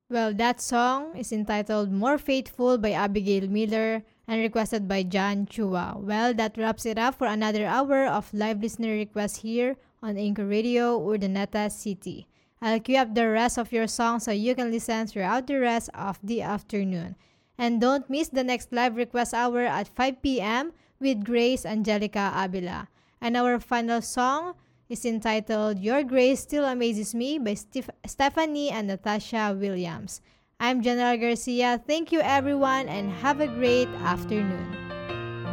Well, that song is entitled More Faithful by Abigail Miller and requested by John Chua. Well, that wraps it up for another hour of live listener requests here on Anchor Radio, Urdaneta City. I'll queue up the rest of your songs so you can listen throughout the rest of the afternoon. And don't miss the next live request hour at 5 p.m. with Grace Angelica Avila. And our final song is entitled Your Grace Still Amazes Me by Stephanie and Natasha Williams. I'm General Garcia. Thank you, everyone, and have a great afternoon.